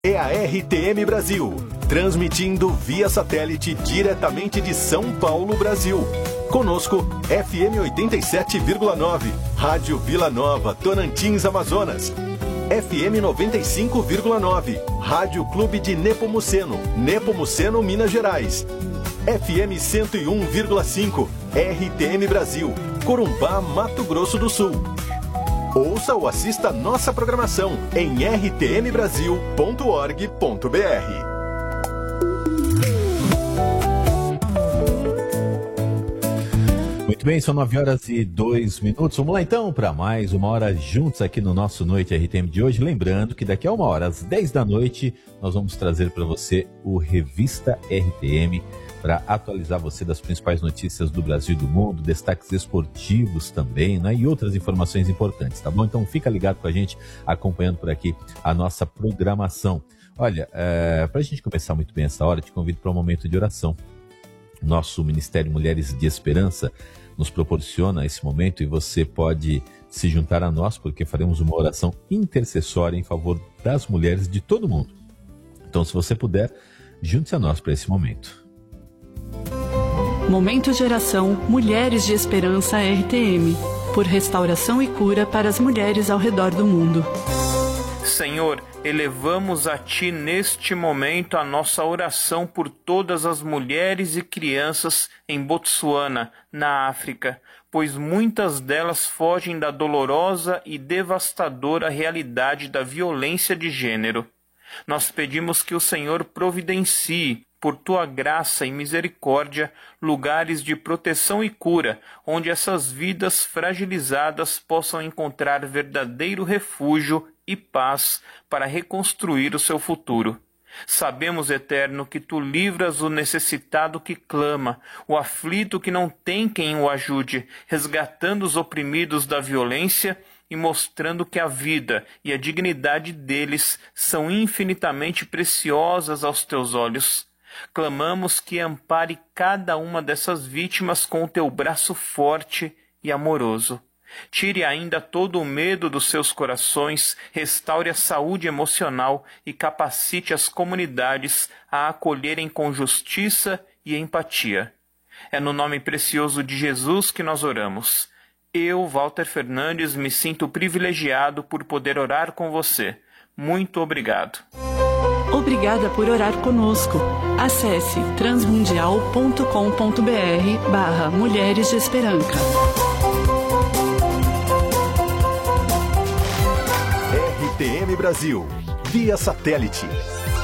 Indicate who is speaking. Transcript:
Speaker 1: É a RTM Brasil, transmitindo via satélite diretamente de São Paulo, Brasil. Conosco, FM 87,9, Rádio Vila Nova, Tocantins, Amazonas. FM 95,9, Rádio Clube de Nepomuceno, Nepomuceno, Minas Gerais. FM 101,5, RTM Brasil, Corumbá, Mato Grosso do Sul. Ouça ou assista nossa programação em rtmbrasil.org.br.
Speaker 2: Muito bem, são 9h02. Vamos lá então para mais uma hora juntos aqui no nosso Noite RTM de hoje. Lembrando que daqui a uma hora, às 10 da noite, nós vamos trazer para você o Revista RTM, para atualizar você das principais notícias do Brasil e do mundo, destaques esportivos também, né? E outras informações importantes, tá bom? Então fica ligado com a gente, acompanhando por aqui a nossa programação. Olha, para a gente começar muito bem essa hora, te convido para um momento de oração. Nosso Ministério Mulheres de Esperança nos proporciona esse momento e você pode se juntar a nós, porque faremos uma oração intercessória em favor das mulheres de todo mundo. Então, se você puder, junte-se a nós para esse momento.
Speaker 3: Momento de oração Mulheres de Esperança RTM, por restauração e cura para as mulheres ao redor do mundo.
Speaker 4: Senhor, elevamos a Ti neste momento a nossa oração por todas as mulheres e crianças em Botsuana, na África, pois muitas delas fogem da dolorosa e devastadora realidade da violência de gênero. Nós pedimos que o Senhor providencie, por Tua graça e misericórdia, lugares de proteção e cura, onde essas vidas fragilizadas possam encontrar verdadeiro refúgio e paz para reconstruir o seu futuro. Sabemos, Eterno, que Tu livras o necessitado que clama, o aflito que não tem quem o ajude, resgatando os oprimidos da violência e mostrando que a vida e a dignidade deles são infinitamente preciosas aos Teus olhos. Clamamos que ampare cada uma dessas vítimas com o Teu braço forte e amoroso. Tire ainda todo o medo dos seus corações, restaure a saúde emocional e capacite as comunidades a acolherem com justiça e empatia. É no nome precioso de Jesus que nós oramos. Eu, Walter Fernandes, me sinto privilegiado por poder orar com você. Muito obrigado.
Speaker 3: Obrigada por orar conosco. Acesse transmundial.com.br/Mulheres de Esperança.
Speaker 1: RTM Brasil, via satélite,